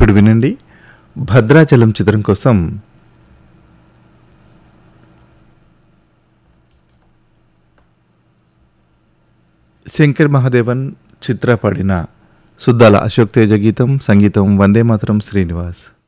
ఇప్పుడు వినండి, భద్రాచలం చిత్రం కోసం శంకర్ మహాదేవన్ చిత్ర పాడిన సుద్దాల అశోక్ తేజ గీతం, సంగీతం వందే మాతరం శ్రీనివాస్.